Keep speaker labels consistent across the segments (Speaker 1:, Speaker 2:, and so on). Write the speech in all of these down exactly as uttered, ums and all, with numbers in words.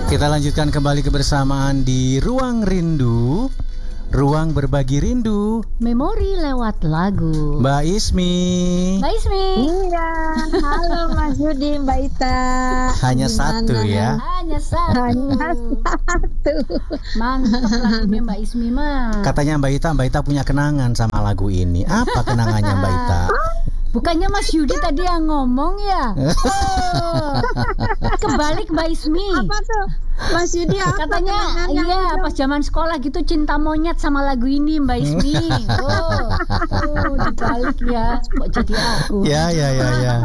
Speaker 1: Kita lanjutkan kembali kebersamaan di Ruang Rindu, ruang berbagi rindu,
Speaker 2: memori lewat lagu.
Speaker 1: Mbak Ismi.
Speaker 2: Mbak Ismi.
Speaker 3: Iya, halo Mas Yudi, Mbak Ita.
Speaker 1: Hanya
Speaker 3: Gimana?
Speaker 1: satu ya.
Speaker 2: Hanya satu.
Speaker 3: Hanya satu.
Speaker 2: Mantap lagunya Mbak Ismi mah.
Speaker 1: Katanya Mbak Ita, Mbak Ita punya kenangan sama lagu ini. Apa kenangannya Mbak Ita?
Speaker 2: Bukannya Mas Yudi tadi yang ngomong ya? Oh, kebalik Mbak Ismi.
Speaker 3: Apa tuh? Mas Yudi apa
Speaker 2: Katanya
Speaker 3: kenangannya?
Speaker 2: iya pas zaman sekolah gitu cinta monyet sama lagu ini Mbak Ismi. Oh, oh dibalik ya. Kok jadi aku?
Speaker 1: Ya ya ya ya.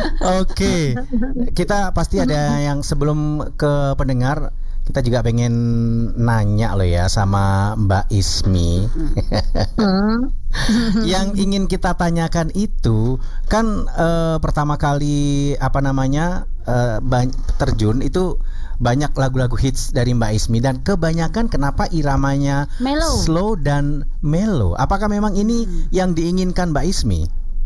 Speaker 1: Oke. Kita pasti ada yang sebelum ke pendengar, kita juga pengen nanya loh ya sama Mbak Ismi.
Speaker 3: Hmm.
Speaker 1: Yang ingin kita tanyakan itu kan eh, pertama kali apa namanya eh, ban- terjun itu banyak lagu-lagu hits dari Mbak Ismi dan kebanyakan kenapa iramanya
Speaker 2: Mellow.
Speaker 1: slow dan mellow. Apakah memang ini yang diinginkan Mbak Ismi?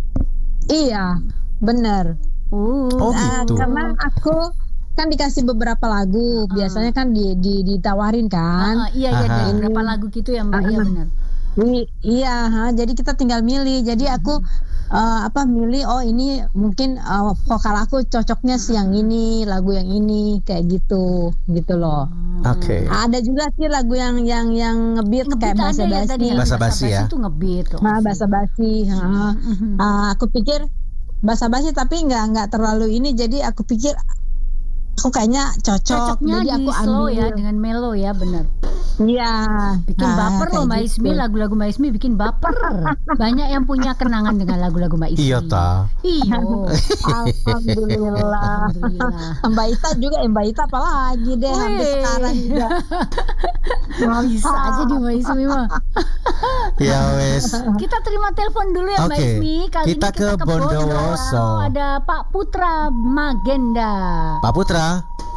Speaker 3: Iya, benar.
Speaker 2: Uh,
Speaker 1: Oh
Speaker 3: Ah,
Speaker 1: gitu.
Speaker 3: karena aku kan dikasih beberapa lagu, biasanya kan di, di ditawarin kan.
Speaker 2: ah, ah, iya iya
Speaker 1: Aha.
Speaker 2: dari berapa lagu gitu ya Mbak? Iya benar.
Speaker 3: I- iya, ha, jadi kita tinggal milih. Jadi aku eh, apa milih? Oh ini mungkin eh, vokal aku cocoknya sih yang ini, lagu yang ini, kayak gitu, gitu loh.
Speaker 1: Oke.
Speaker 3: Ada juga sih lagu yang yang yang ngebeat kayak
Speaker 2: Ngebeat
Speaker 3: bahasa
Speaker 2: ada ya tadi
Speaker 3: basi.
Speaker 2: yang
Speaker 1: Basa basi ya?
Speaker 2: itu ngebeat kok.
Speaker 3: Nah, bahasa basi. ha.
Speaker 2: Mhm.
Speaker 3: Ah, aku pikir bahasa basi tapi nggak nggak terlalu ini. Jadi aku pikir aku kayaknya cocok.
Speaker 2: Cocoknya
Speaker 3: jadi
Speaker 2: di
Speaker 3: aku
Speaker 2: slow
Speaker 3: ambil.
Speaker 2: ya dengan mellow ya benar.
Speaker 3: Iya.
Speaker 2: Bikin
Speaker 3: Nah,
Speaker 2: baper loh
Speaker 3: kayak
Speaker 2: Mbak
Speaker 3: gitu.
Speaker 2: Ismi, lagu-lagu Mbak Ismi bikin baper. Banyak yang punya kenangan dengan lagu-lagu Mbak Ismi.
Speaker 1: Iya ta.
Speaker 2: Iyo.
Speaker 3: Alhamdulillah.
Speaker 2: Alhamdulillah.
Speaker 3: Mbak Ita juga, eh, Mbak Ita apalagi deh sampai
Speaker 2: Wih.
Speaker 3: sekarang juga.
Speaker 2: Bisa aja di Mbak Ismi mah.
Speaker 1: Ya wes.
Speaker 2: Kita terima telepon dulu ya Mbak
Speaker 1: Oke,
Speaker 2: Ismi. Kali
Speaker 1: kita
Speaker 2: ini
Speaker 1: ke Bondowoso.
Speaker 2: Ada Pak Putra Magenda.
Speaker 1: Pak Putra.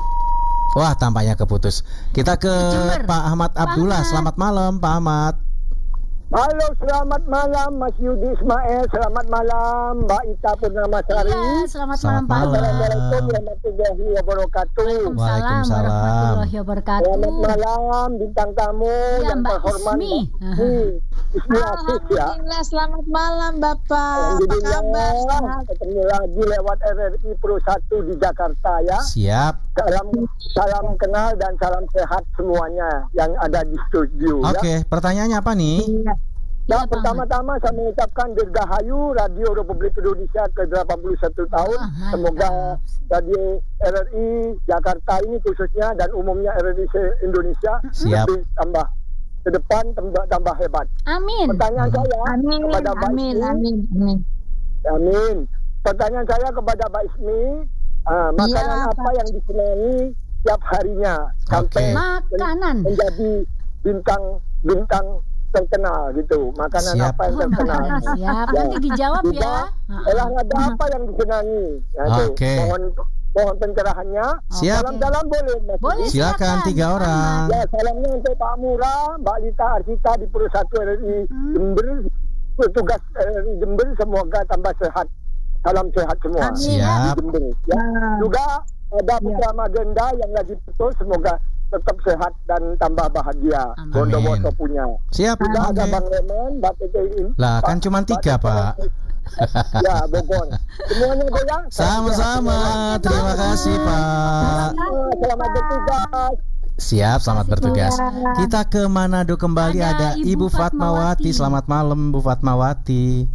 Speaker 1: Wah, tampaknya keputus. Kita ke
Speaker 2: Jember.
Speaker 1: Pak Ahmad
Speaker 2: Pak
Speaker 1: Abdullah.
Speaker 2: Ahmad.
Speaker 1: Selamat malam, Pak Ahmad.
Speaker 4: Halo, selamat malam Mas Yudi Ismail. Selamat malam Mbak Ita Purnamasari.
Speaker 2: Iya, selamat,
Speaker 1: Selamat
Speaker 2: malam Pak.
Speaker 1: malam.
Speaker 4: Assalamualaikum warahmatullahi wabarakatuh.
Speaker 2: Waalaikumsalam
Speaker 1: Waalaikumsalam.
Speaker 2: warahmatullahi wabarakatuh.
Speaker 4: Selamat malam bintang tamu
Speaker 2: Ya,
Speaker 4: yang
Speaker 2: Mbak
Speaker 4: terhormat
Speaker 2: Ismi.
Speaker 4: Mbak Ismi. Ismi Asis ya.
Speaker 3: Alhamdulillah, selamat malam Bapak. Apa kabar?
Speaker 4: Alhamdulillah,
Speaker 3: Sehat?
Speaker 4: ketemu lagi lewat R R I Pro satu di Jakarta ya.
Speaker 1: Siap.
Speaker 4: Salam salam kenal dan salam sehat semuanya yang ada di studio ya.
Speaker 1: Oke, pertanyaannya apa nih?
Speaker 3: Iya.
Speaker 4: Ya,
Speaker 2: Iya, Pak
Speaker 4: pertama-tama saya mengucapkan dirgahayu Radio Republik Indonesia ke delapan puluh satu tahun.
Speaker 2: Wah, mantap.
Speaker 4: Semoga Radio R R I Jakarta ini khususnya dan umumnya R R I se-Indonesia
Speaker 1: Siap.
Speaker 4: lebih tambah ke depan tambah, tambah hebat.
Speaker 2: Amin.
Speaker 4: Pertanyaan saya
Speaker 3: Amin,
Speaker 4: kepada Mbak
Speaker 3: amin,
Speaker 4: Ismi.
Speaker 3: amin, amin.
Speaker 4: Amin. Pertanyaan saya kepada Mbak Ismi, ah, makanan
Speaker 3: Iya,
Speaker 4: apa
Speaker 3: Pak.
Speaker 4: yang disenangi tiap harinya sampai
Speaker 2: Makanan.
Speaker 4: menjadi bintang bintang terkenal gitu. Makanan
Speaker 1: Siap.
Speaker 4: apa yang
Speaker 2: Oh,
Speaker 4: terkenal?
Speaker 2: makanan siap.
Speaker 4: Ya.
Speaker 2: Nanti dijawab
Speaker 4: Juga,
Speaker 2: ya.
Speaker 4: olahraga apa yang disenangi? Ya, itu.
Speaker 1: Oke.
Speaker 4: Mohon mohon pencerahannya.
Speaker 1: Siap.
Speaker 4: Salam-salam boleh, Mas
Speaker 2: Boleh.
Speaker 4: Yudi?
Speaker 1: Silakan tiga orang.
Speaker 4: Ya, salamnya untuk Pak Murah, Mbak Lita Arsita di Pro satu R R I
Speaker 2: Hmm.
Speaker 4: Jember, petugas R R I Jember, semoga tambah sehat. Salam sehat semua.
Speaker 2: Amin.
Speaker 1: Siap.
Speaker 4: Di Jember, ya.
Speaker 3: Nah,
Speaker 4: Juga ada Putra Magenda yang lagi betul, semoga tetap sehat dan tambah bahagia.
Speaker 2: Amin.
Speaker 4: Bondowoso punya.
Speaker 1: Siap.
Speaker 4: Juga ada
Speaker 1: Oke.
Speaker 4: Bang Leman, Mbak P T I.
Speaker 1: Lah, kan cuma tiga, Pak.
Speaker 4: Ya, Bogor. Semuanya goyang.
Speaker 1: Sama-sama. Terima kasih, Pak.
Speaker 4: Selamat bertugas.
Speaker 1: Siap, selamat bertugas. Kita ke Manado kembali, ada
Speaker 2: Ada
Speaker 1: Ibu
Speaker 2: Ibu
Speaker 1: Fatmawati.
Speaker 2: Fatmawati.
Speaker 1: Selamat malam, Bu Fatmawati.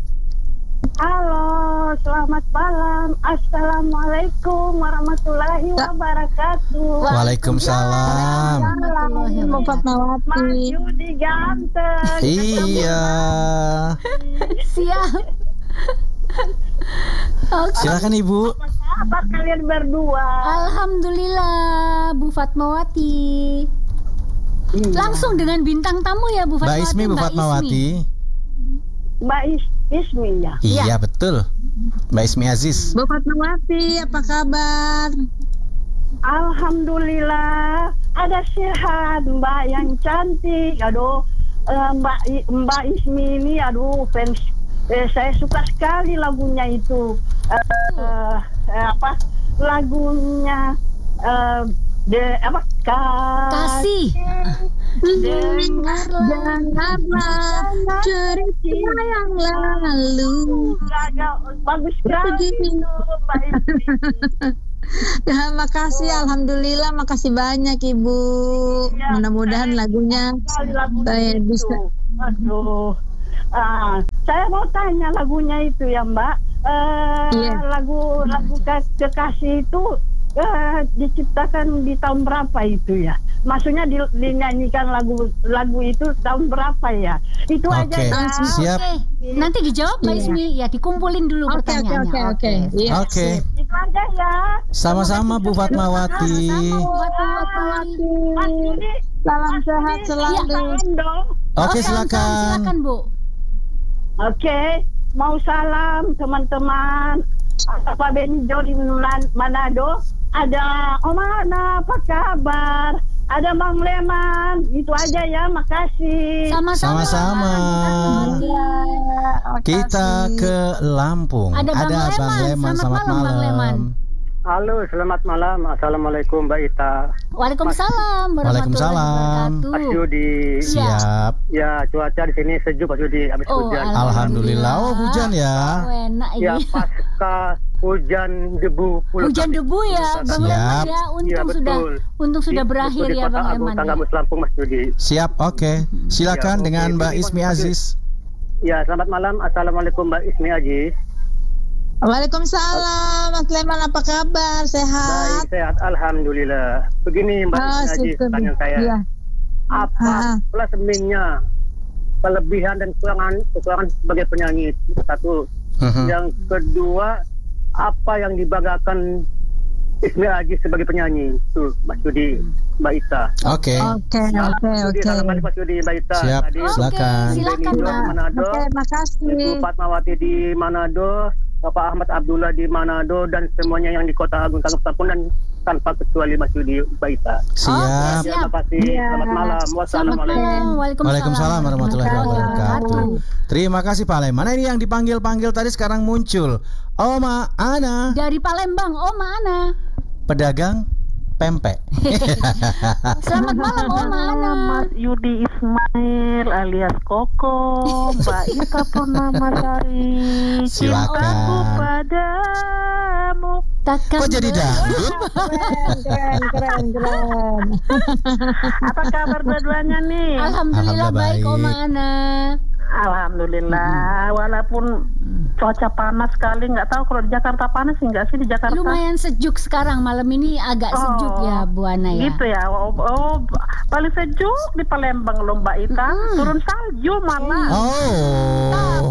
Speaker 5: Halo, selamat malam. Assalamualaikum warahmatullahi wabarakatuh.
Speaker 1: Waalaikumsalam.
Speaker 2: Warahmatullahi
Speaker 3: Ibu
Speaker 2: wabarakatuh.
Speaker 3: Fatmawati.
Speaker 5: Mas Yudi ganteng.
Speaker 1: Iya.
Speaker 2: Siap. Oke.
Speaker 1: Silakan Ibu.
Speaker 5: Apa kalian berdua?
Speaker 2: Alhamdulillah Bu Fatmawati. Langsung dengan bintang tamu ya Bu
Speaker 1: Mbak
Speaker 2: Fatmawati.
Speaker 1: Ismi, Bu Fatmawati.
Speaker 5: Mbak Is- Ismi ya.
Speaker 1: Iya, betul. Mbak Ismi Aziz.
Speaker 3: Bu Fatmawati, apa kabar?
Speaker 5: Alhamdulillah. Ada sehat Mbak yang cantik. Aduh, eh, Mbak I- Mbak Ismi ini aduh fans. Eh, saya suka sekali lagunya itu. Eh, eh, eh, apa? Lagunya eh, De apa?
Speaker 2: Kasih.
Speaker 3: Dengarlah cerita yang lalu.
Speaker 5: Bagus sekali itu, Mbak Ismi.
Speaker 3: Ya, makasih, alhamdulillah, makasih banyak Ibu.
Speaker 5: Ya,
Speaker 3: Mudah-mudahan
Speaker 5: saya-
Speaker 3: lagunya
Speaker 5: sekali lagunya
Speaker 3: saya
Speaker 5: itu.
Speaker 3: bisa.
Speaker 5: Aduh. Ah, saya mau tanya lagunya itu ya Mbak. Eh,
Speaker 3: Iya.
Speaker 5: Lagu lagu Ke- Kekasih itu eh, diciptakan di tahun berapa itu ya? Maksudnya di, dinyanyikan lagu lagu itu tahun berapa ya? Itu aja
Speaker 1: Oke,
Speaker 5: ya.
Speaker 1: siap.
Speaker 2: Oke, nanti dijawab Mbak
Speaker 3: Iya.
Speaker 2: Ismi. Ya, dikumpulin dulu
Speaker 3: Oke, oke,
Speaker 2: pertanyaannya.
Speaker 3: oke, oke. Iya,
Speaker 1: Oke.
Speaker 3: sip.
Speaker 5: Itu aja ya.
Speaker 1: Sama-sama Bu Fatmawati.
Speaker 2: Sama-sama buat Fatmawati.
Speaker 5: Mas Yudi,
Speaker 3: Salam
Speaker 5: Mas
Speaker 3: sehat
Speaker 5: Yudi,
Speaker 3: selalu.
Speaker 5: salam dong.
Speaker 1: Oke,
Speaker 2: salam,
Speaker 1: silakan.
Speaker 2: Silakan, Bu.
Speaker 5: Oke, mau salam teman-teman. Pak Benjo di Man- Manado. Ada Om Ana, apa kabar? Ada Bang Leman. Itu aja ya, makasih.
Speaker 2: Sama-sama.
Speaker 1: Sama-sama.
Speaker 3: Iya,
Speaker 1: Kita
Speaker 3: makasih.
Speaker 1: ke Lampung.
Speaker 2: Ada Bang Leman. Selamat malam, Bang Leman.
Speaker 4: Halo, selamat malam. Assalamualaikum Mbak Ita.
Speaker 2: Waalaikumsalam warahmatullahi
Speaker 1: Waalaikumsalam.
Speaker 2: wabarakatuh.
Speaker 4: Mas Yudi.
Speaker 1: Siap.
Speaker 4: Ya, cuaca di sini sejuk Mas Yudi, habis
Speaker 2: Oh,
Speaker 4: hujan.
Speaker 1: Alhamdulillah. Oh, hujan ya.
Speaker 2: Oh, enak
Speaker 4: Ya,
Speaker 2: ini.
Speaker 4: pasca hujan debu pulau
Speaker 2: Hujan
Speaker 4: Kami.
Speaker 2: debu ya, Bang
Speaker 1: Siap.
Speaker 2: Leman ya. Untung
Speaker 4: Iya,
Speaker 2: sudah
Speaker 4: betul.
Speaker 2: untung sudah
Speaker 4: Di-
Speaker 2: berakhir
Speaker 4: betul, di
Speaker 2: ya
Speaker 4: Kota
Speaker 2: Bang
Speaker 4: Agung,
Speaker 2: Leman. Ya.
Speaker 4: Tanggamus Lampung Mas Yudi.
Speaker 1: Siap, oke. Silakan
Speaker 4: Ya, oke.
Speaker 1: dengan Mbak
Speaker 4: Terima
Speaker 1: Ismi
Speaker 4: kasih.
Speaker 1: Aziz.
Speaker 4: Ya, selamat malam. Assalamualaikum Mbak Ismi Aziz.
Speaker 3: Waalaikumsalam, Mas Leman, apa kabar? Sehat?
Speaker 4: Baik, sehat. Alhamdulillah. Begini Mbak
Speaker 3: Ah,
Speaker 4: Ismi Aziz,
Speaker 3: syukur.
Speaker 4: pertanyaan saya.
Speaker 3: Iya.
Speaker 4: Apa
Speaker 3: Ah.
Speaker 4: plus minusnya, kelebihan dan kekurangan kekurangan sebagai penyanyi? Satu.
Speaker 1: Mhm.
Speaker 4: Yang kedua, apa yang dibanggakan Ismi Aziz sebagai penyanyi? Tuh, Mas Yudi, Mbak Ita.
Speaker 1: Oke.
Speaker 3: Oke, oke,
Speaker 4: Yudi,
Speaker 3: oke.
Speaker 4: salam balik Mas Yudi, Mbak Ita.
Speaker 1: Siap.
Speaker 4: Tadi
Speaker 2: Oke,
Speaker 1: Silakan.
Speaker 2: silakan,
Speaker 4: Benny Jo
Speaker 2: Mbak.
Speaker 4: di Manado,
Speaker 3: Oke,
Speaker 4: Ibu
Speaker 3: makasih.
Speaker 4: Fatmawati di Manado, Bapak Ahmad Abdullah di Manado, dan semuanya yang di Kota Agung Tanggamus Lampung, dan tanpa kecuali Mas Yudi, Mbak Ita.
Speaker 1: Siap.
Speaker 2: Oke,
Speaker 4: Terima kasih.
Speaker 3: Iya.
Speaker 4: Selamat malam.
Speaker 2: Selamat
Speaker 4: Wassalamualaikum.
Speaker 2: malam. Waalaikumsalam.
Speaker 1: Waalaikumsalam warahmatullahi wabarakatuh. Terima kasih Pak Leman. Nah, ini yang dipanggil-panggil tadi sekarang muncul. Oma Ana,
Speaker 2: Dari Palembang, Om Ana.
Speaker 1: pedagang pempek.
Speaker 2: Selamat malam Om Ana.
Speaker 6: Mas Yudi Ismail alias Koko, Mbak Ita Purnamasari.
Speaker 1: Silakan.
Speaker 6: Cintaku padamu.
Speaker 2: Takkan
Speaker 1: Kok jadi dangdut?
Speaker 3: Keren, keren, keren, keren.
Speaker 6: Apa kabar dua-duanya nih?
Speaker 2: Alhamdulillah
Speaker 1: Alhamdulillah
Speaker 2: baik
Speaker 1: baik.
Speaker 2: Om Ana.
Speaker 6: Alhamdulillah. Walaupun cuaca panas sekali, nggak tahu kalau di Jakarta panas sih nggak sih di Jakarta?
Speaker 2: Lumayan sejuk sekarang, malam ini agak
Speaker 6: Oh,
Speaker 2: sejuk ya Bu Ana ya.
Speaker 6: Gitu ya. Oh, oh, paling sejuk di Palembang loh Mbak Ita.
Speaker 2: Mm.
Speaker 6: Turun salju malah.
Speaker 1: Oh.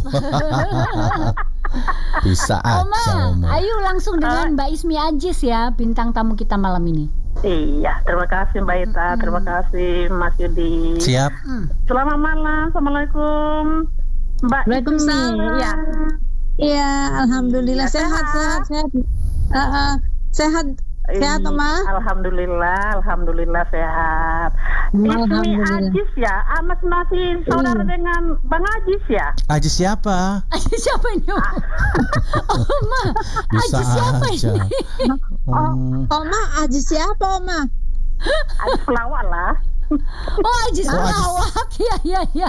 Speaker 1: Bisa
Speaker 2: Oma,
Speaker 1: aja, Oma.
Speaker 2: ayo langsung dengan Mbak Ismi Aziz ya, bintang tamu kita malam ini.
Speaker 6: Iya, terima kasih Mbak Ita, terima kasih Mas Yudi.
Speaker 1: Siap.
Speaker 6: Selamat malam, Assalamualaikum Mbak
Speaker 3: Waalaikumsalam.
Speaker 6: Ismi. Ya,
Speaker 3: Iya, alhamdulillah
Speaker 6: Iya,
Speaker 3: sehat, sehat, sehat. Uh, uh, sehat, sehat,
Speaker 6: Iya,
Speaker 3: Oma.
Speaker 6: Alhamdulillah, alhamdulillah sehat. Ismi
Speaker 3: Alhamdulillah.
Speaker 6: Aziz ya, Amas masih saudara
Speaker 3: Iya.
Speaker 6: dengan Bang Aziz ya?
Speaker 1: Aziz siapa?
Speaker 2: Aziz siapa ini? Oma,
Speaker 1: Bisa
Speaker 2: Aziz siapa
Speaker 1: aja.
Speaker 2: ini?
Speaker 1: Hmm.
Speaker 3: Oma, Aziz siapa, Oma?
Speaker 6: Aziz pelawak lah.
Speaker 2: Oh Aziz
Speaker 1: Oh, Aziz.
Speaker 2: pelawak, ya ya ya.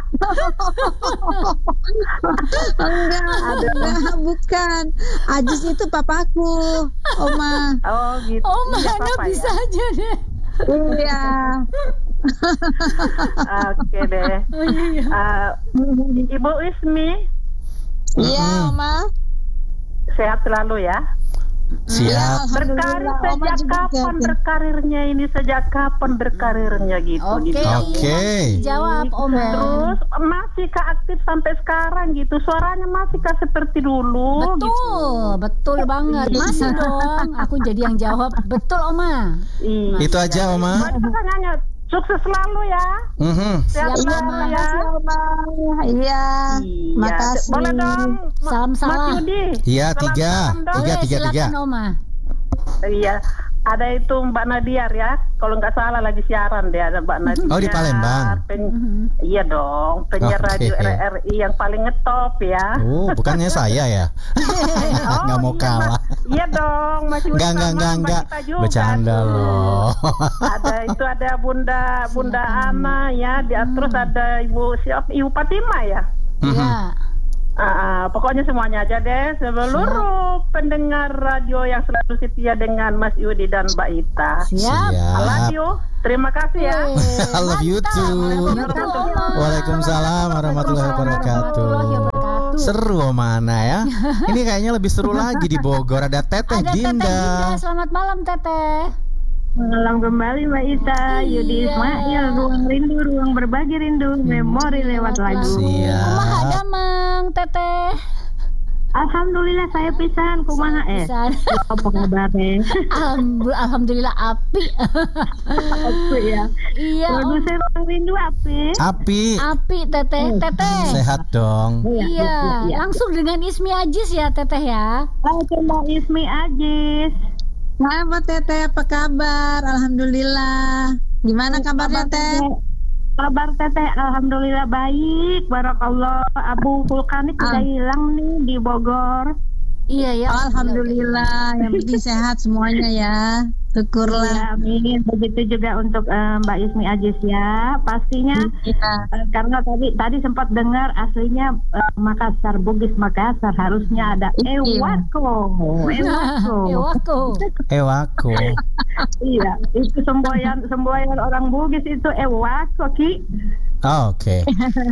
Speaker 3: Enggak, enggak, bukan. Aziz itu papaku, Oma.
Speaker 6: Oh gitu.
Speaker 2: Oma
Speaker 6: Iya,
Speaker 2: Ana
Speaker 6: Papa ya?
Speaker 2: bisa aja deh.
Speaker 3: Iya.
Speaker 6: Oke deh.
Speaker 2: Oh, iya.
Speaker 6: Eh, Ibu Ismi
Speaker 3: Iya, Oma.
Speaker 6: sehat selalu ya.
Speaker 1: Siap.
Speaker 6: Berkarir
Speaker 3: Alhamdulillah, Oma
Speaker 6: sejak
Speaker 3: juga
Speaker 6: kapan
Speaker 3: sehat.
Speaker 6: berkarirnya ini? Sejak kapan berkarirnya gitu?
Speaker 2: Oke,
Speaker 6: gitu.
Speaker 1: Oke.
Speaker 2: jawab Om.
Speaker 6: Terus masihkah aktif sampai sekarang gitu? Suaranya masihkah seperti dulu?
Speaker 2: Betul,
Speaker 6: Gitu?
Speaker 2: betul banget. Masih dong. Aku jadi yang jawab. Betul Oma.
Speaker 6: Iya.
Speaker 1: Itu aja, Oma.
Speaker 6: Buat pertanyaannya, sukses selalu ya.
Speaker 1: Mhm.
Speaker 6: Sehat
Speaker 2: Siap,
Speaker 6: selalu
Speaker 2: Oma.
Speaker 6: ya.
Speaker 3: Makasih, Oma. Iya.
Speaker 6: Iya.
Speaker 3: Makasih.
Speaker 6: Boleh dong. Ma-
Speaker 2: Salam
Speaker 6: Mas
Speaker 2: salam.
Speaker 6: Yudi.
Speaker 1: Iya,
Speaker 6: Salam
Speaker 1: tiga.
Speaker 6: salam dong.
Speaker 1: Tiga,
Speaker 2: Boleh,
Speaker 1: tiga, tiga.
Speaker 2: silakan Oma.
Speaker 6: Iya. ada itu Mbak Nadiar ya, kalau nggak salah lagi siaran deh, ada Mbak Nadiar.
Speaker 1: Oh, di Palembang.
Speaker 6: Pen- iya dong, penyiar
Speaker 1: Oke.
Speaker 6: radio R R I yang paling ngetop ya.
Speaker 1: Oh, bukannya saya ya?
Speaker 6: Oh,
Speaker 1: Nggak mau
Speaker 6: iya,
Speaker 1: kalah.
Speaker 6: Mas. Iya dong, masih
Speaker 1: Enggak, enggak, enggak, enggak. Bercanda loh.
Speaker 6: Ada itu ada Bunda Bunda Ana ya, di terus ada Ibu siapa? Ibu Fatima ya.
Speaker 2: Ya.
Speaker 6: Ah, pokoknya semuanya aja deh, seluruh pendengar radio yang selalu setia dengan Mas Yudi dan Mbak Ita.
Speaker 2: Siap.
Speaker 6: I love you. Terima kasih ya.
Speaker 1: I love you too. Waalaikumsalam warahmatullahi wabarakatuh. Seru mana ya? Ini kayaknya lebih seru lagi di Bogor. Ada Teteh
Speaker 2: Ada Teteh
Speaker 1: Dinda.
Speaker 2: Dinda. Selamat malam Teteh.
Speaker 5: Malam kembali Mbak Ita, Yudi
Speaker 2: Iya.
Speaker 5: Ismail, ruang rindu, ruang berbagi rindu, memori lewat lagu.
Speaker 1: Siap.
Speaker 2: Kumaha damang Teteh.
Speaker 5: Alhamdulillah saya pisan, kumaha eh.
Speaker 2: Pisan.
Speaker 5: Apa kabarnya?
Speaker 2: Alhamdulillah, Alhamdulillah api.
Speaker 5: Apa ya?
Speaker 2: Iya. oh,
Speaker 5: Produser ruang rindu apa?
Speaker 1: Api.
Speaker 2: Api Teteh. Teteh.
Speaker 1: Sehat dong.
Speaker 2: Iya. Langsung dengan Ismi Ajis ya Teteh ya.
Speaker 5: Oke Mbak Ismi Ajis.
Speaker 3: Selamat Teteh, apa kabar? Alhamdulillah. Gimana kabarnya Teh?
Speaker 5: Kabar Teteh, alhamdulillah baik. Barakallah. Abu vulkanik udah
Speaker 3: Ah.
Speaker 5: hilang nih di Bogor.
Speaker 2: Iya ya.
Speaker 3: Alhamdulillah, yang penting sehat semuanya ya. Syukurlah.
Speaker 5: Ya, amin. Begitu juga untuk eh, Mbak Ismi Ajis ya. Pastinya
Speaker 3: Iya.
Speaker 5: eh, karena tadi tadi sempat dengar aslinya eh, Makassar, Bugis Makassar, harusnya ada
Speaker 3: Iya.
Speaker 5: Ewako. Ewako.
Speaker 2: Ewako.
Speaker 1: Ewako.
Speaker 5: Iya, itu semboyan semboyan orang Bugis itu Ewako Ki.
Speaker 1: Oh, Oke.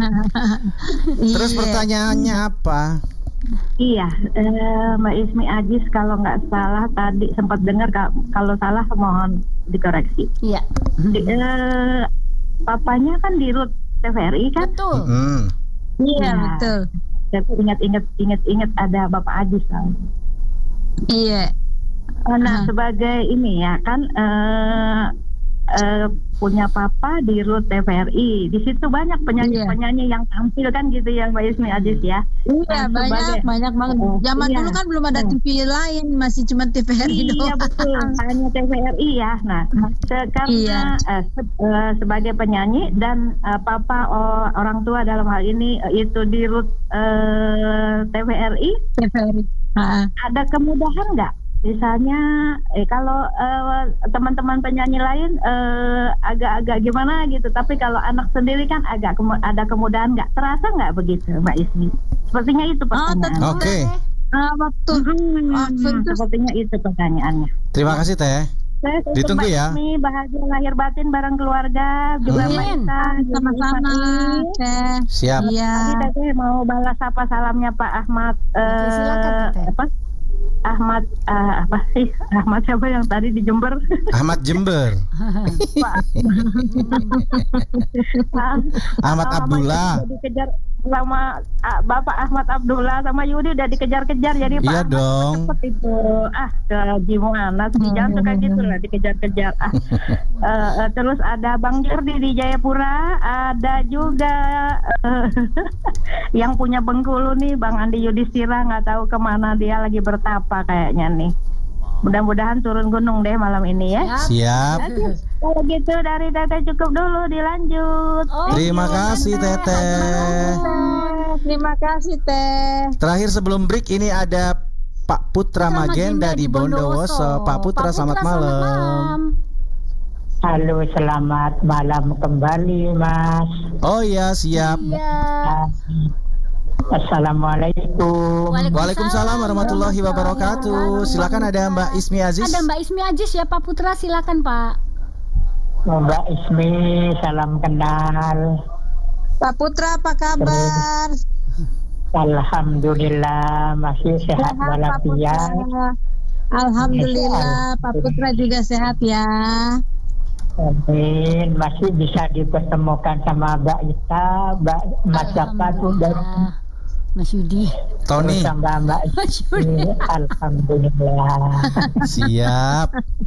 Speaker 1: Terus
Speaker 3: Iya.
Speaker 1: pertanyaannya apa?
Speaker 5: Iya, eh, Mbak Ismi Ajis kalau nggak salah tadi sempat dengar ka- kalau salah mohon dikoreksi.
Speaker 2: Iya.
Speaker 5: Di- eh, papanya kan di Rut T V R I kan?
Speaker 2: Betul.
Speaker 1: Hmm.
Speaker 3: Iya,
Speaker 5: Iya.
Speaker 3: betul.
Speaker 5: Tapi ingat-ingat ingat-ingat ada Bapak Ajis kan.
Speaker 3: Iya.
Speaker 5: Eh,
Speaker 3: Ah.
Speaker 5: Nah, sebagai ini ya kan eh, eh, punya papa di Rut T V R I. Di situ banyak penyanyi-penyanyi yang tampil kan gitu ya Mbak Ismi Ajis ya.
Speaker 3: Iya,
Speaker 5: Nah,
Speaker 3: banyak,
Speaker 5: sebagai-
Speaker 3: banyak banget.
Speaker 5: Oh,
Speaker 3: Zaman
Speaker 5: iya.
Speaker 3: dulu kan belum ada
Speaker 5: Oh.
Speaker 3: T V lain, masih cuma T V R I
Speaker 5: Iya
Speaker 3: doang.
Speaker 5: betul, hanya T V R I ya. Nah, se- karena
Speaker 3: Iya.
Speaker 5: eh, se- eh, sebagai penyanyi dan eh, papa oh, orang tua dalam hal ini eh, itu di Rut eh, T V R I,
Speaker 3: T V R I. Ah.
Speaker 5: ada kemudahan nggak? Misalnya, eh kalau eh, teman-teman penyanyi lain eh, agak-agak gimana gitu, tapi kalau anak sendiri kan agak kemu- ada kemudahan nggak? Terasa nggak begitu, Mbak Ismi? Sepertinya itu
Speaker 3: Oh,
Speaker 5: pertanyaan.
Speaker 3: tentu.
Speaker 1: Oke.
Speaker 3: Ah, waktu
Speaker 5: Hmm,
Speaker 3: waktu itu
Speaker 5: sepertinya itu pertanyaannya.
Speaker 1: Terima kasih Teh.
Speaker 5: Saya untuk
Speaker 1: Ditunggu
Speaker 5: Mbak
Speaker 1: ya.
Speaker 5: Ismi, bahagia lahir batin bareng keluarga juga
Speaker 1: Amin.
Speaker 5: Mbak Ita, juga
Speaker 3: sama-sama
Speaker 5: Ismail.
Speaker 3: Teh.
Speaker 1: Siap.
Speaker 3: Iya.
Speaker 5: Tadi Teteh mau balas apa salamnya Pak Ahmad
Speaker 2: Oke, silakan,
Speaker 5: eh,
Speaker 2: Teteh.
Speaker 5: apa? Ahmad eh, apa sih? Ahmad siapa yang tadi di Jember?
Speaker 1: Ahmad Jember. Ahmad
Speaker 5: Sama
Speaker 1: Abdullah.
Speaker 5: Yudi dikejar sama ah, Bapak Ahmad Abdullah sama Yudi udah dikejar-kejar jadi Pak
Speaker 1: Iya
Speaker 5: Ahmad
Speaker 1: dong.
Speaker 5: cepet itu ah ke gimana sih jangan suka gitu lah dikejar-kejar ah. Eh, eh, terus ada Bang Jordi di Jayapura, ada juga eh, yang punya Bengkulu nih Bang Andi Yudhistira, nggak tahu kemana dia lagi bertapa kayaknya nih. Mudah-mudahan turun gunung deh malam ini ya.
Speaker 1: Siap.
Speaker 5: Oke, kalau gitu dari Teteh cukup dulu, dilanjut.
Speaker 2: Oh,
Speaker 1: Terima kasih Teteh.
Speaker 3: Terima kasih Teh.
Speaker 1: Terakhir sebelum break ini ada Pak Putra Magenda di Bondowoso. Pak Putra, selamat malam.
Speaker 7: Halo, selamat malam kembali, Mas.
Speaker 1: Oh iya, siap.
Speaker 2: Iya.
Speaker 7: Assalamualaikum.
Speaker 1: Waalaikumsalam warahmatullahi wabarakatuh. Silakan ada Mbak Ismi Aziz.
Speaker 2: Ada Mbak Ismi Ajis ya Pak Putra, silakan Pak.
Speaker 7: Mbak Ismi, salam kenal.
Speaker 3: Pak Putra apa kabar?
Speaker 7: Alhamdulillah masih sehat
Speaker 3: Sehat, Pak
Speaker 7: walafiat.
Speaker 3: Putra. Alhamdulillah Pak Putra juga sehat ya.
Speaker 7: Amin. Masih bisa dipertemukan sama Mbak Ita, Mbak Mas Jaka tuh dan
Speaker 2: Alhamdulillah. Mas Yudi.
Speaker 1: Tony.
Speaker 7: sama Mbak
Speaker 2: Mas
Speaker 7: Ismi.
Speaker 2: Yudi.
Speaker 7: Alhamdulillah.
Speaker 1: Siap.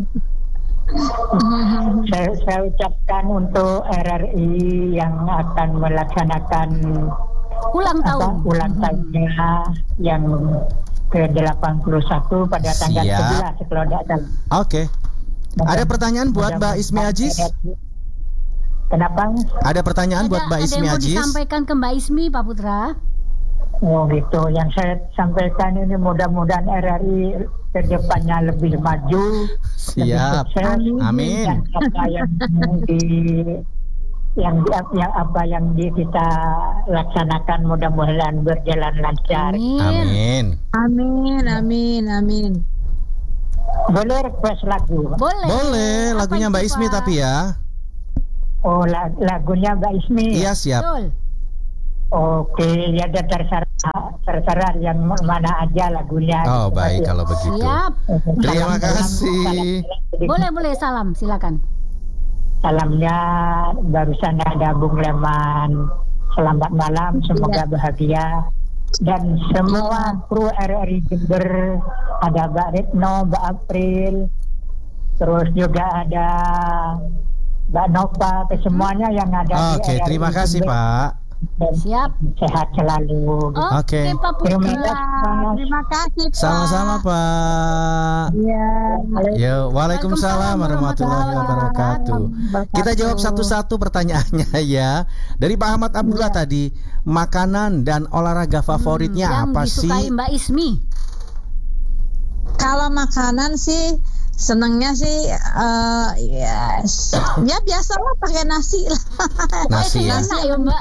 Speaker 7: saya, saya ucapkan untuk R R I yang akan melaksanakan
Speaker 2: Ulang
Speaker 7: apa,
Speaker 2: tahun.
Speaker 7: ulang tahunnya yang ke delapan puluh satu pada tanggal
Speaker 1: Siap.
Speaker 7: sebelas kalau tidak salah.
Speaker 1: Oke. Ada pertanyaan buat Mbak Ismi Aziz?
Speaker 7: Kenapa?
Speaker 1: Ada pertanyaan buat Mbak
Speaker 2: Ada
Speaker 1: Ismi
Speaker 2: yang mau
Speaker 1: Aziz?
Speaker 2: disampaikan ke Mbak Ismi, Pak Putra?
Speaker 7: Oh gitu. Yang saya sampaikan ini mudah-mudahan R R I ke depannya lebih maju,
Speaker 1: Siap.
Speaker 7: lebih sukses.
Speaker 1: Amin.
Speaker 7: Dan apa yang di yang, yang apa yang di, kita laksanakan mudah-mudahan berjalan lancar.
Speaker 2: Amin.
Speaker 1: Amin.
Speaker 3: Amin, amin, amin.
Speaker 7: Boleh request lagu?
Speaker 2: Boleh.
Speaker 1: Boleh,
Speaker 2: Apa
Speaker 1: lagunya
Speaker 2: itu,
Speaker 1: Mbak Ismi
Speaker 2: Pak?
Speaker 1: tapi ya.
Speaker 7: Oh, la- lagunya Mbak Ismi.
Speaker 1: Iya, siap.
Speaker 2: Betul.
Speaker 7: Oke, ya dan terserah terserah yang mana aja lagunya.
Speaker 1: Oh,
Speaker 7: gitu,
Speaker 1: baik
Speaker 7: Mas, ya.
Speaker 1: kalau begitu.
Speaker 2: Siap.
Speaker 1: Terima
Speaker 7: Salam-
Speaker 1: kasih.
Speaker 7: salam- salam-
Speaker 2: Boleh, boleh salam, silakan.
Speaker 7: Salamnya barusan ada Bung Leman. Selamat malam, semoga bahagia. Dan semua kru R R I Jember, ada Mbak Retno, Mbak April, terus juga ada Mbak Nova, ke semuanya yang ada di
Speaker 1: Oke,
Speaker 7: R R I
Speaker 1: terima kasih,
Speaker 7: Jember.
Speaker 1: Pak.
Speaker 7: Dan
Speaker 2: Siap.
Speaker 7: sehat selalu.
Speaker 2: Oke,
Speaker 1: Oke.
Speaker 2: Pak
Speaker 7: Terima
Speaker 2: Putra.
Speaker 7: kasih.
Speaker 3: Terima kasih, Pak.
Speaker 1: Sama-sama, Pak.
Speaker 3: Iya.
Speaker 1: Ya, Waalaikumsalam warahmatullahi wabarakatuh. Kita jawab satu-satu pertanyaannya ya. Dari Pak Ahmad Abdullah tadi, makanan dan olahraga favoritnya
Speaker 2: Yang
Speaker 1: apa sih?
Speaker 2: disukai Mbak Ismi.
Speaker 3: Kalau makanan sih senengnya sih eh ya, s- ya biasalah pakai nasi lah.
Speaker 1: Nasi ya.
Speaker 2: Enak ya Mbak.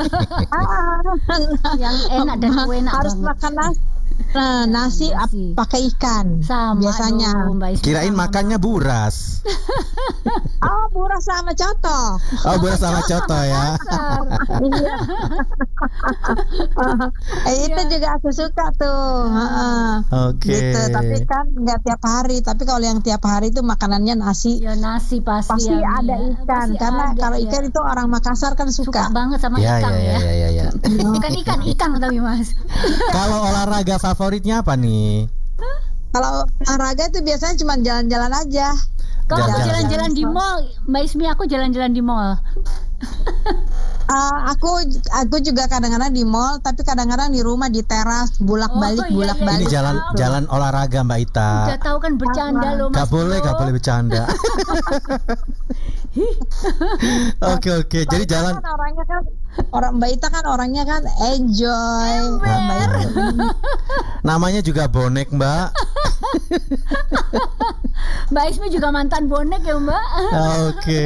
Speaker 2: Yang enak dan kue enak
Speaker 3: harus
Speaker 2: banget.
Speaker 3: makan nasi. Nah, nasi, ap-
Speaker 2: Nasi.
Speaker 3: pakai ikan
Speaker 2: Sama
Speaker 3: biasanya.
Speaker 2: aduh, Mbak Ismi
Speaker 1: Kirain
Speaker 2: sama,
Speaker 1: makannya buras.
Speaker 3: Oh, buras sama coto.
Speaker 1: Oh, buras sama coto ya.
Speaker 3: Iya. eh, itu juga aku suka tuh. Heeh.
Speaker 1: Oke.
Speaker 3: Gitu, tapi kan nggak tiap hari. Tapi kalau yang tiap hari itu makanannya nasi.
Speaker 2: Ya nasi pasti,
Speaker 3: Pasti
Speaker 2: ya, Mi,
Speaker 3: ada
Speaker 2: ya.
Speaker 3: ikan,
Speaker 2: Pasti
Speaker 3: karena
Speaker 2: ada,
Speaker 3: kalau
Speaker 2: ya.
Speaker 3: ikan itu orang Makassar kan
Speaker 2: suka
Speaker 3: suka.
Speaker 2: banget sama
Speaker 1: Ya,
Speaker 2: ikan
Speaker 1: ya,
Speaker 2: ya.
Speaker 1: ya, ya, ya.
Speaker 2: Bukan ikan, ikan tapi Mas.
Speaker 1: Kalau olahraga favoritnya apa nih?
Speaker 3: Kalau olahraga itu biasanya cuma jalan-jalan aja.
Speaker 2: Kalau
Speaker 1: Jalan-jalan.
Speaker 2: jalan-jalan di mall, Mbak Ismi aku jalan-jalan di mall.
Speaker 3: Eh, aku aku juga kadang-kadang di mall, tapi kadang-kadang di rumah di teras bolak-balik
Speaker 2: Oh, iya, iya,
Speaker 3: bolak-balik.
Speaker 1: Ini jalan
Speaker 2: tahu.
Speaker 1: jalan olahraga Mbak Ita.
Speaker 2: Udah tahu kan bercanda loh Mas.
Speaker 1: Gak boleh,
Speaker 2: Bro.
Speaker 1: gak boleh bercanda. Oke oke, jadi
Speaker 3: Mbak Ita
Speaker 1: jalan.
Speaker 3: kan orangnya kan orang Mbak Ita kan orangnya kan enjoy. Nah, Mbak Ita.
Speaker 1: Namanya juga bonek Mbak.
Speaker 2: Mbak Ismi juga mantan bonek ya Mbak.
Speaker 1: Oke.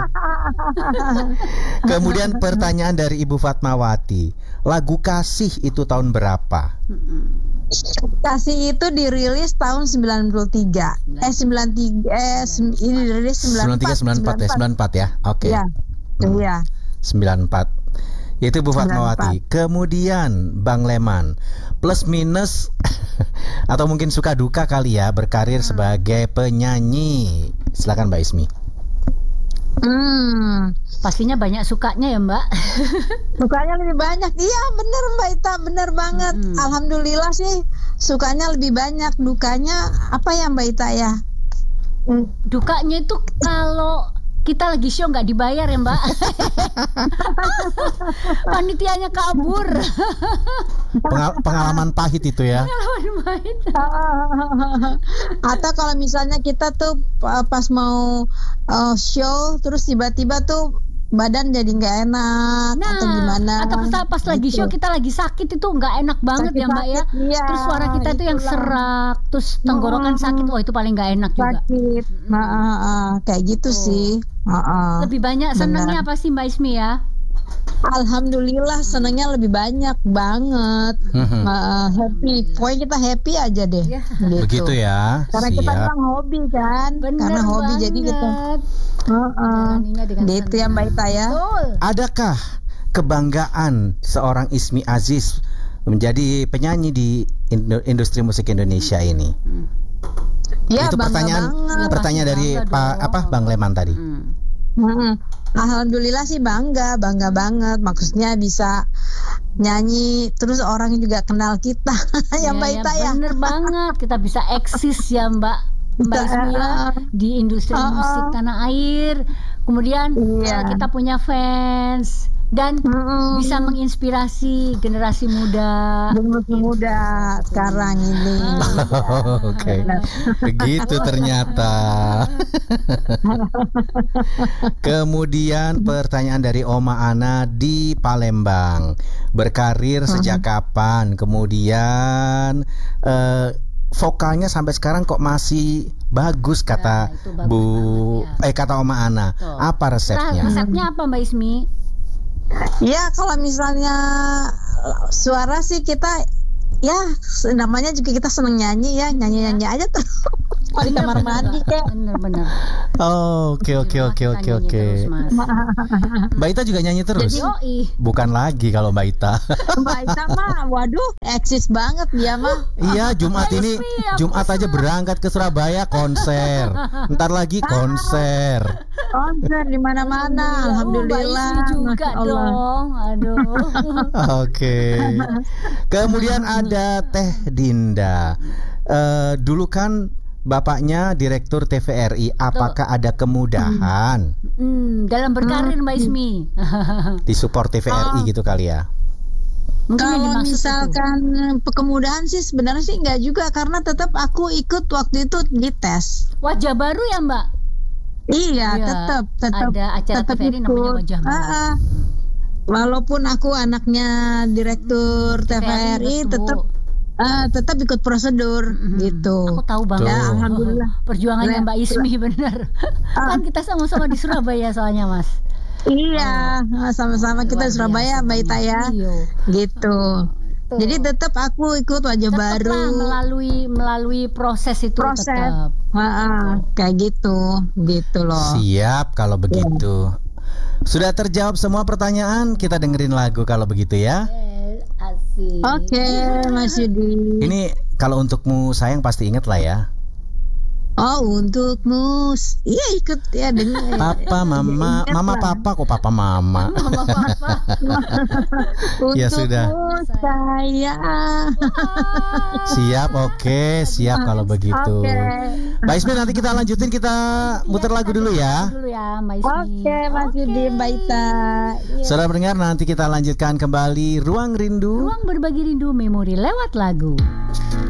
Speaker 1: Kemudian pertanyaan dari Ibu Fatmawati, lagu Kasih itu tahun berapa?
Speaker 3: Kasih itu dirilis tahun sembilan puluh tiga. Eh sembilan puluh tiga eh sem- ini dirilis
Speaker 1: sembilan puluh tiga sembilan puluh empat ya, sembilan puluh empat ya. Oke.
Speaker 3: Iya.
Speaker 1: Hmm.
Speaker 3: Iya.
Speaker 1: sembilan puluh empat. Itu Bu
Speaker 3: sembilan puluh
Speaker 1: Fatmawati. Kemudian Bang Leman, plus minus atau mungkin suka duka kali ya berkarir sebagai penyanyi. Silakan Mbak Ismi.
Speaker 3: Hmm.
Speaker 2: Pastinya banyak sukanya ya Mbak.
Speaker 3: Sukanya lebih banyak. Iya, bener Mbak Ita, bener banget.
Speaker 2: Mm-mm.
Speaker 3: Alhamdulillah sih sukanya lebih banyak. Dukanya apa ya Mbak Ita ya? Hmm.
Speaker 2: Dukanya itu kalau kita lagi show nggak dibayar ya Mbak. Panitianya kabur.
Speaker 1: Pengal- pengalaman pahit itu ya.
Speaker 3: Atau kalau misalnya kita tuh uh, pas mau uh, show terus tiba-tiba tuh badan jadi nggak enak
Speaker 2: Nah,
Speaker 3: atau gimana?
Speaker 2: atau pas, pas lagi
Speaker 3: Gitu.
Speaker 2: show kita lagi sakit itu nggak enak banget ya Mbak ya.
Speaker 3: Sakit-sakit, iya,
Speaker 2: Terus suara kita tuh yang
Speaker 3: itulah.
Speaker 2: serak, terus tenggorokan
Speaker 3: Hmm.
Speaker 2: sakit, wah itu paling nggak enak juga.
Speaker 3: Sakit. Nah, uh, uh, kayak gitu
Speaker 2: Tuh.
Speaker 3: sih. Uh, uh.
Speaker 2: Lebih banyak senangnya
Speaker 3: Benar.
Speaker 2: apa sih Mbak Ismi ya?
Speaker 3: Alhamdulillah senangnya lebih banyak banget.
Speaker 1: Mhm.
Speaker 3: Uh, happy. Pokoknya kita happy aja deh.
Speaker 2: Ya.
Speaker 3: Gitu.
Speaker 1: Begitu ya.
Speaker 3: Karena kita
Speaker 1: Siap.
Speaker 3: memang hobi kan.
Speaker 2: Bener
Speaker 3: Karena hobi
Speaker 2: banget.
Speaker 3: jadi kita. Uh, uh.
Speaker 2: Jalaninya dengan
Speaker 3: Gitu ya
Speaker 2: senang.
Speaker 3: Mbak Ita ya.
Speaker 2: Betul.
Speaker 1: Adakah kebanggaan seorang Ismi Aziz menjadi penyanyi di indo- industri musik Indonesia ini?
Speaker 3: Ya,
Speaker 1: Itu
Speaker 3: bangga
Speaker 1: pertanyaan
Speaker 3: banget.
Speaker 1: pertanyaan
Speaker 2: pasti
Speaker 1: dari
Speaker 2: bangga
Speaker 1: Pak
Speaker 2: dong.
Speaker 1: apa Bang Leman tadi.
Speaker 2: Hmm.
Speaker 3: Mm-mm. Alhamdulillah sih bangga, bangga banget. Maksudnya bisa nyanyi, terus orang juga kenal kita, ya Mbak Ita ya.
Speaker 2: Bener banget, kita bisa eksis ya Mbak Mbak
Speaker 3: Bisa,
Speaker 2: Ismi ya
Speaker 3: uh,
Speaker 2: di industri
Speaker 3: uh, uh.
Speaker 2: musik tanah air. Kemudian
Speaker 3: Iya.
Speaker 2: eh, kita punya fans, dan
Speaker 3: Mm-mm.
Speaker 2: bisa menginspirasi generasi muda.
Speaker 3: Generasi muda sekarang ini.
Speaker 1: Oh, Oke, begitu ternyata. Kemudian pertanyaan dari Oma Ana di Palembang. Berkarir sejak kapan? Kemudian eh, vokalnya sampai sekarang kok masih bagus kata
Speaker 2: Ya, itu bagus
Speaker 1: Bu
Speaker 2: banget, ya.
Speaker 1: eh kata Oma Ana.
Speaker 2: Betul.
Speaker 1: Apa resepnya?
Speaker 2: Resepnya apa Mbak Ismi?
Speaker 3: Ya kalau misalnya suara sih kita ya namanya juga kita seneng nyanyi ya nyanyi-nyanyi aja tuh. Kalau di kamar mandi kayak.
Speaker 2: Bener-bener.
Speaker 1: Oh, oke oke oke oke oke. Mbak Ita juga nyanyi terus?
Speaker 2: Yoi.
Speaker 1: Bukan lagi kalau Mbak Ita.
Speaker 3: Mbak Ita mah waduh eksis banget dia mah.
Speaker 1: Iya, Jumat ini Jumat aja berangkat ke Surabaya konser. Ntar lagi konser.
Speaker 3: Konser di mana-mana. Alhamdulillah.
Speaker 2: Mbak Ismi juga
Speaker 3: Masya Allah.
Speaker 2: dong. Aduh.
Speaker 1: Oke. Kemudian ada Teh Dinda. Eh, dulu kan bapaknya direktur T V R I. Apakah ada kemudahan
Speaker 2: Hmm, dalam berkarir Mbak Ismi.
Speaker 1: di support T V R I gitu kali ya?
Speaker 2: Mungkin yang
Speaker 3: Kalau
Speaker 2: dimaksud
Speaker 3: misalkan kemudahan sih sebenarnya sih enggak juga karena tetap aku ikut waktu itu dites.
Speaker 2: itu. Wajah baru ya Mbak?
Speaker 3: Iya,
Speaker 2: Iya,
Speaker 3: tetap tetap
Speaker 2: ada acara
Speaker 3: tetap
Speaker 2: T V R I namanya
Speaker 3: ikut.
Speaker 2: Wajah Baru.
Speaker 3: Ah, ah. Walaupun aku anaknya direktur T V R I
Speaker 2: betul.
Speaker 3: tetap ah, tetap ikut prosedur
Speaker 2: Mhm.
Speaker 3: gitu.
Speaker 2: Aku tahu banget.
Speaker 1: Tuh.
Speaker 3: Ya, alhamdulillah.
Speaker 2: Perjuangannya
Speaker 3: Nah,
Speaker 2: Mbak Ismi benar.
Speaker 3: Ah.
Speaker 2: Kan kita sama-sama di Surabaya soalnya Mas.
Speaker 3: Iya, sama-sama kita
Speaker 2: Luar
Speaker 3: di Surabaya,
Speaker 2: biasa
Speaker 3: Mbak Ita ya.
Speaker 2: banget. Iya.
Speaker 3: Gitu.
Speaker 2: Tuh.
Speaker 3: Jadi tetap aku ikut wajah
Speaker 2: Tetaplah
Speaker 3: baru.
Speaker 2: melalui melalui proses itu
Speaker 3: Proses.
Speaker 2: tetap.
Speaker 3: Ah, ah, kayak gitu, gitu loh.
Speaker 1: Siap kalau begitu. Sudah terjawab semua pertanyaan, kita dengerin lagu kalau begitu ya.
Speaker 2: Eh, asik.
Speaker 3: Oke, Mas Yudi.
Speaker 1: Ini kalau untukmu sayang pasti inget lah ya.
Speaker 3: Oh, untukmu. Iya ikut ya dengar.
Speaker 1: Papa, mama,
Speaker 3: Ingat
Speaker 1: mama,
Speaker 3: lah.
Speaker 1: papa, kok papa, mama.
Speaker 2: Mama papa.
Speaker 1: Ya sudah.
Speaker 3: Untukmu saya.
Speaker 1: Siap, oke, siap kalau begitu.
Speaker 3: Oke.
Speaker 1: Mbak Ismi nanti kita lanjutin, kita muter lagu dulu ya.
Speaker 2: Dulu ya Mbak Ismi.
Speaker 3: Oke, Mas Yudi, Mbak Ita. Iya.
Speaker 1: Saudara pendengar, nanti kita lanjutkan kembali Ruang Rindu.
Speaker 2: Ruang berbagi rindu memori lewat lagu.